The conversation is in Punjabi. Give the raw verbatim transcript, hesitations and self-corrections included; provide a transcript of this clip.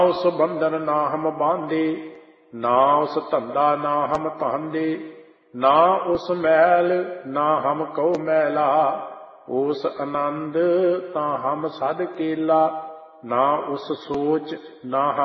ਉਸ ਬੰਧਨ ਨਾ ਹਮ ਬਾਂਧੇ, ਨਾ ਉਸ ਧੰਦਾ ਨਾ ਹਮ ਤਾਂਦੇ, ਨਾ ਉਸ ਮੈਲ ਨਾ ਹਮ ਕਉ ਮੈਲਾ, ਉਸ ਆਨੰਦ ਤਾਂ ਹਮ ਸਦ ਕੇਲਾ, ਨਾ ਉਸ ਸੋਚ ਨਾ